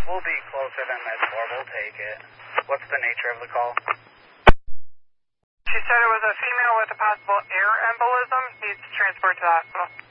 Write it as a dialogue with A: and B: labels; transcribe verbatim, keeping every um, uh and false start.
A: We'll be closer than this four. We'll take it. What's the nature of the call?
B: She said it was a female with a possible air embolism. Needs transport to the hospital.